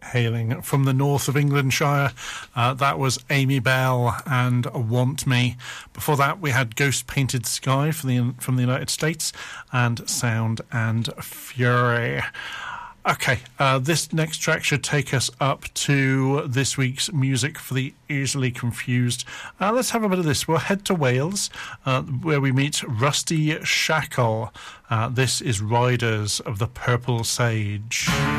hailing from the north of Englandshire. That was Amy Bell and Want Me. Before that, we had Ghost Painted Sky from the United States and Sound and Fury. Okay, this next track should take us up to this week's Music for the Easily Confused. Let's have a bit of this. We'll head to Wales, where we meet Rusty Shackle. This is Riders of the Purple Sage.